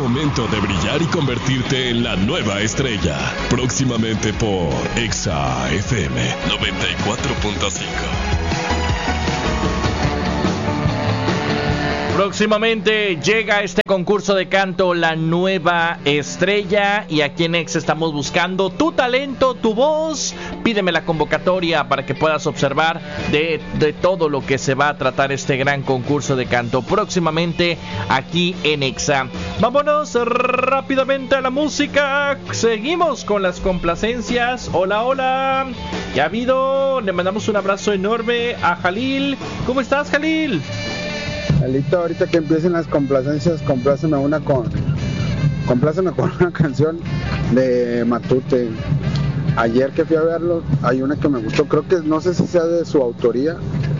momento de brillar y convertirte en la nueva estrella. Próximamente por Exa FM 94.5. Próximamente llega este concurso de canto La Nueva Estrella, y aquí en Exa estamos buscando tu talento, tu voz. Pídeme la convocatoria para que puedas observar de todo lo que se va a tratar este gran concurso de canto próximamente aquí en Exa. Vámonos rápidamente a la música. Seguimos con las complacencias. Hola, hola. ¿Qué ha habido? Le mandamos un abrazo enorme a Jalil. ¿Cómo estás, Jalil? Alito, ahorita que empiecen las complacencias, compláceme con una canción de Matute. Ayer que fui a verlo, hay una que me gustó, creo que no sé si sea de su autoría,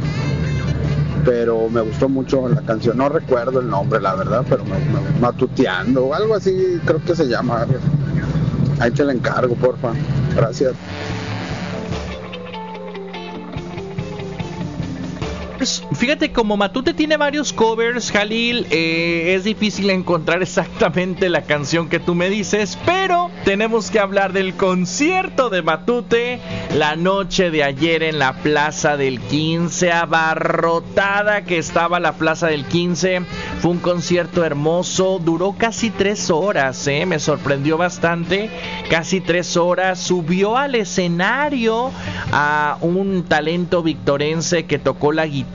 pero me gustó mucho la canción, no recuerdo el nombre, la verdad, pero Matuteando o algo así, creo que se llama. Ahí te la encargo, porfa. Gracias. Fíjate, como Matute tiene varios covers, Jalil, es difícil encontrar exactamente la canción que tú me dices, pero tenemos que hablar del concierto de Matute la noche de ayer en la Plaza del 15. Abarrotada que estaba la Plaza del 15. Fue un concierto hermoso, duró casi 3 horas, me sorprendió bastante, casi 3 horas. Subió al escenario a un talento victorense que tocó la guitarra.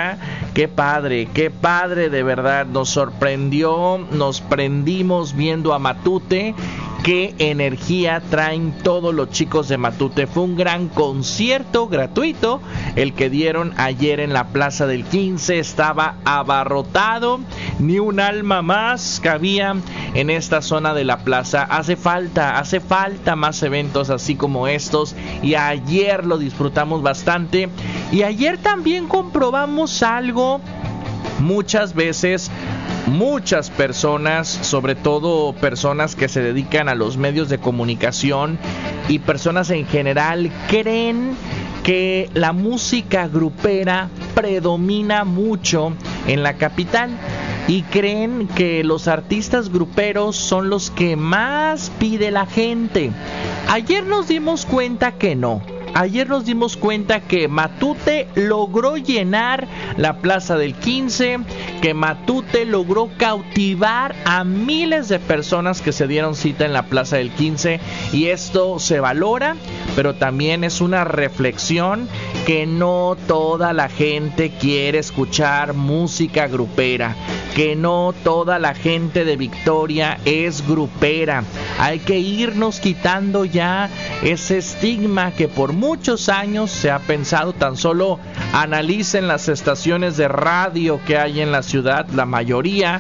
Qué padre de verdad, nos sorprendió, nos prendimos viendo a Matute. Qué energía traen todos los chicos de Matute. Fue un gran concierto gratuito el que dieron ayer en la Plaza del 15. Estaba abarrotado, ni un alma más cabía en esta zona de la plaza. Hace falta más eventos así como estos, y ayer lo disfrutamos bastante. Y ayer también comprobamos algo. Muchas veces muchas personas, sobre todo personas que se dedican a los medios de comunicación y personas en general, creen que la música grupera predomina mucho en la capital y creen que los artistas gruperos son los que más pide la gente. Ayer nos dimos cuenta que no. Ayer nos dimos cuenta que Matute logró llenar la Plaza del 15, que Matute logró cautivar a miles de personas que se dieron cita en la Plaza del 15, y esto se valora, pero también es una reflexión que no toda la gente quiere escuchar música grupera, que no toda la gente de Victoria es grupera. Hay que irnos quitando ya ese estigma que por muchos años se ha pensado. Tan solo analicen las estaciones de radio que hay en la ciudad. La mayoría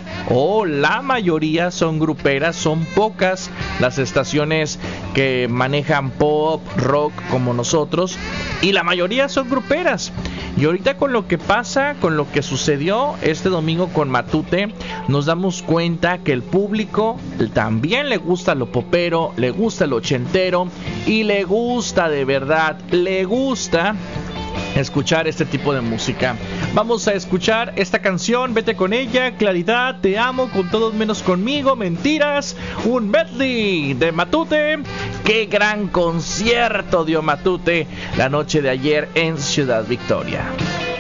son gruperas. Son pocas las estaciones que manejan pop, rock como nosotros, y la mayoría son gruperas. Y ahorita con lo que pasa, con lo que sucedió este domingo con Matute, nos damos cuenta que el público también le gusta lo popero, le gusta lo ochentero, y le gusta de verdad, le gusta escuchar este tipo de música. Vamos a escuchar esta canción, Vete con ella, Claridad, Te amo, Con todos menos conmigo, Mentiras, un medley de Matute. Qué gran concierto dio Matute la noche de ayer en Ciudad Victoria.